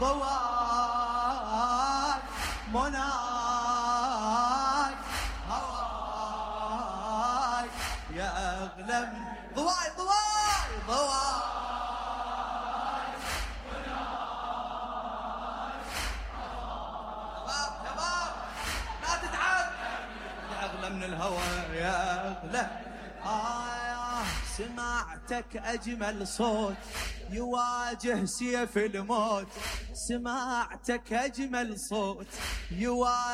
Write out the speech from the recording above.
ضواك مناك هواك يا أغلى من ضواي ضواي ضواي شباب لا تتعب يا أغلى من الهوى يا أغلى سمعتك أجمل صوت يواجه سيف الموت سمعتك أجمل صوت يواجه